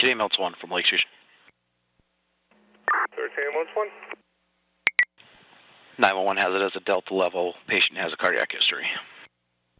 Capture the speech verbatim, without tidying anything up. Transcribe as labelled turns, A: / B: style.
A: Kid Ambulance one from Lake Street.
B: Third Ambulance one.
A: nine one one has it as a Delta level. Patient has a cardiac history.